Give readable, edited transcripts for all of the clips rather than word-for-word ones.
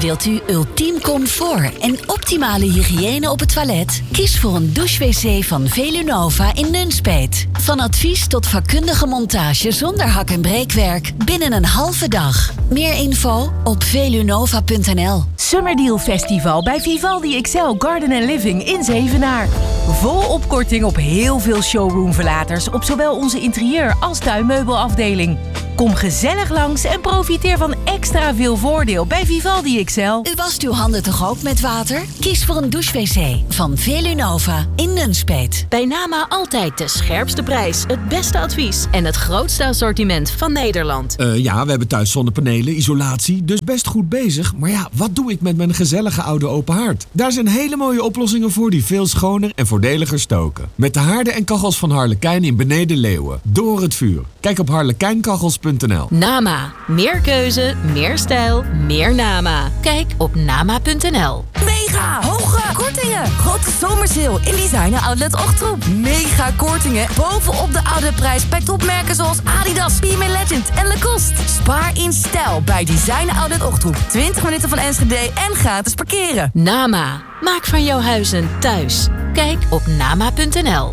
Wilt u ultiem comfort en optimale hygiëne op het toilet? Kies voor een douche-wc van Velunova in Nunspeet. Van advies tot vakkundige montage zonder hak- en breekwerk binnen een halve dag. Meer info op velunova.nl. Summerdeal Festival bij Vivaldi Excel Garden & Living in Zevenaar. Volop korting op heel veel showroomverlaters op zowel onze interieur- als tuinmeubelafdeling. Kom gezellig langs en profiteer van extra veel voordeel bij Vivaldi Excel. U wast uw handen toch ook met water? Kies voor een douche-wc van Velunova in Nunspeet. Bij Nama altijd de scherpste prijs, het beste advies en het grootste assortiment van Nederland. Ja, we hebben thuis zonnepanelen, isolatie, dus best goed bezig. Maar ja, wat doe ik met mijn gezellige oude open haard? Daar zijn hele mooie oplossingen voor die veel schoner en voordeliger stoken. Met de haarden en kachels van Harlekijn in Beneden Leeuwen. Door het vuur. Kijk op harlekijnkachels.nl. Nama. Meer keuze, meer stijl, meer Nama. Kijk op nama.nl. Mega hoge kortingen. Grote zomersale in Designer Outlet Ochtroep. Mega kortingen bovenop de oude prijs bij topmerken zoals Adidas, PMA Legend en Lacoste. Spaar in stijl bij Designer Outlet Ochtroep. 20 minuten van Enschede en gratis parkeren. Nama. Maak van jouw huis een thuis. Kijk op nama.nl.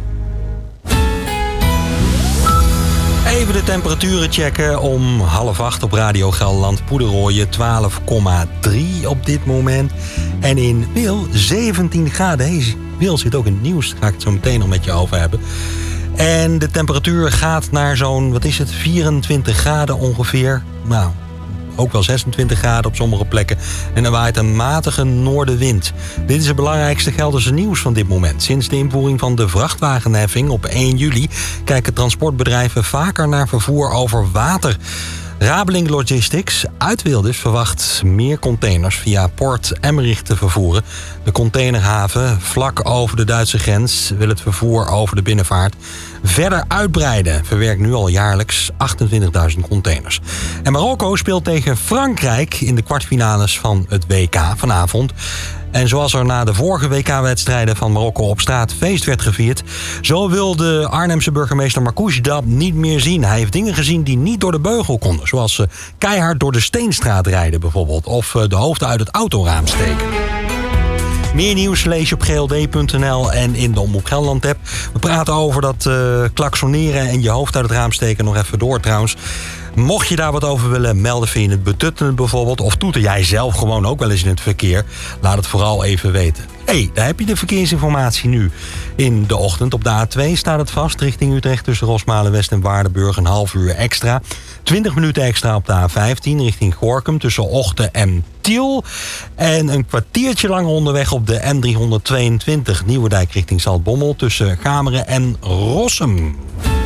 Even de temperaturen checken om 7:30 op Radio Gelderland. Poederooien 12,3 op dit moment. En in Wil 17 graden. Hey, Wil zit ook in het nieuws. Daar ga ik het zo meteen nog met je over hebben. En de temperatuur gaat naar zo'n, 24 graden ongeveer. Nou, ook wel 26 graden op sommige plekken. En er waait een matige noordenwind. Dit is het belangrijkste Gelderse nieuws van dit moment. Sinds de invoering van de vrachtwagenheffing op 1 juli... kijken transportbedrijven vaker naar vervoer over water. Rabeling Logistics uit Wilders verwacht meer containers via Port Emmerich te vervoeren. De containerhaven vlak over de Duitse grens wil het vervoer over de binnenvaart verder uitbreiden. Verwerkt nu al jaarlijks 28.000 containers. En Marokko speelt tegen Frankrijk in de kwartfinales van het WK vanavond. En zoals er na de vorige WK-wedstrijden van Marokko op straat feest werd gevierd, zo wil de Arnhemse burgemeester Marcouch dat niet meer zien. Hij heeft dingen gezien die niet door de beugel konden. Zoals keihard door de Steenstraat rijden bijvoorbeeld. Of de hoofden uit het autoraam steken. Meer nieuws lees je op gld.nl en in de Omroep Gelderland app. We praten over dat klaksoneren en je hoofd uit het raam steken nog even door trouwens. Mocht je daar wat over willen melden, vind je het betuttelend bijvoorbeeld, of toeter jij zelf gewoon ook wel eens in het verkeer, laat het vooral even weten. Daar heb je de verkeersinformatie nu. In de ochtend op de A2 staat het vast richting Utrecht tussen Rosmalen-West en Waardenburg een half uur extra. 20 minuten extra op de A15 richting Gorinchem tussen Ochten en Tiel. En een kwartiertje langer onderweg op de N322 Nieuwerdijk richting Zaltbommel tussen Gameren en Rossum.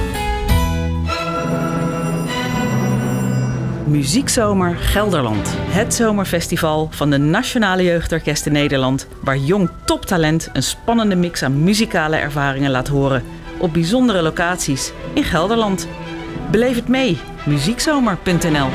Muziekzomer Gelderland. Het zomerfestival van de Nationale Jeugdorkesten Nederland, waar jong toptalent een spannende mix aan muzikale ervaringen laat horen op bijzondere locaties in Gelderland. Beleef het mee. Muziekzomer.nl.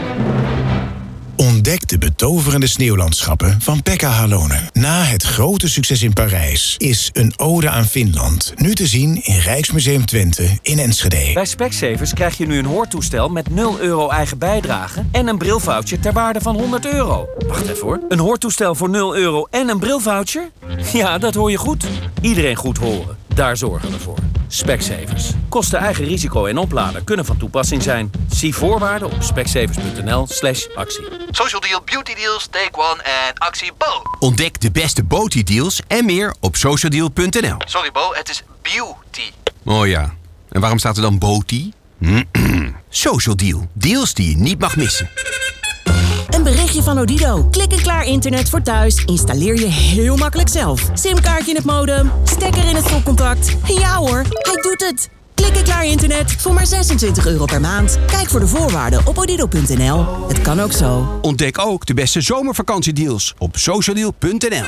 Ontdek de betoverende sneeuwlandschappen van Pekka Halonen. Na het grote succes in Parijs is een ode aan Finland nu te zien in Rijksmuseum Twente in Enschede. Bij Specsavers krijg je nu een hoortoestel met €0 eigen bijdrage en een brilvoucher ter waarde van €100. Wacht even hoor. Een hoortoestel voor €0 en een brilvoucher? Ja, dat hoor je goed. Iedereen goed horen. Daar zorgen we voor. Specsavers. Kosten, eigen risico en oplader kunnen van toepassing zijn. Zie voorwaarden op specsavers.nl/actie. Social Deal, Beauty Deals, Take One en actie Bo. Ontdek de beste Beauty Deals en meer op socialdeal.nl. Sorry Bo, het is beauty. Oh ja, en waarom staat er dan Beauty? Social Deal, deals die je niet mag missen. Een berichtje van Odido. Klik en klaar internet voor thuis. Installeer je heel makkelijk zelf. Simkaartje in het modem, stekker in het stopcontact. Ja hoor, hij doet het. Klik en klaar internet voor maar €26 per maand. Kijk voor de voorwaarden op odido.nl. Het kan ook zo. Ontdek ook de beste zomervakantiedeals op socialdeal.nl.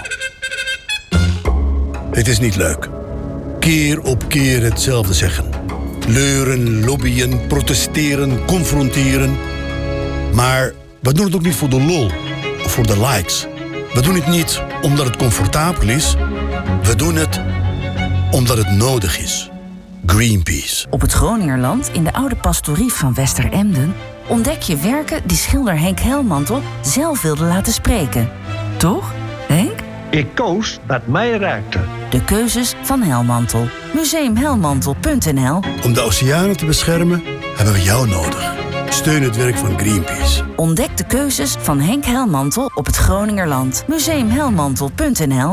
Het is niet leuk. Keer op keer hetzelfde zeggen. Leuren, lobbyen, protesteren, confronteren. Maar we doen het ook niet voor de lol of voor de likes. We doen het niet omdat het comfortabel is. We doen het omdat het nodig is. Greenpeace. Op het Groningerland, in de oude pastorie van Westeremden, ontdek je werken die schilder Henk Helmantel zelf wilde laten spreken. Toch, Henk? Ik koos wat mij raakte. De keuzes van Helmantel. Museumhelmantel.nl. Om de oceanen te beschermen hebben we jou nodig. Steun het werk van Greenpeace. Ontdek de keuzes van Henk Helmantel op het Groningerland. Museumhelmantel.nl.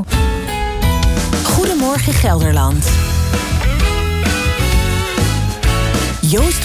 Goedemorgen Gelderland. Joost